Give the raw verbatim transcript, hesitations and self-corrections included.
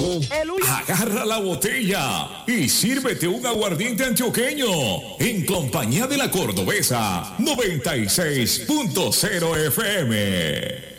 Agarra la botella y sírvete un aguardiente antioqueño en compañía de la Cordobesa noventa y seis punto cero F M.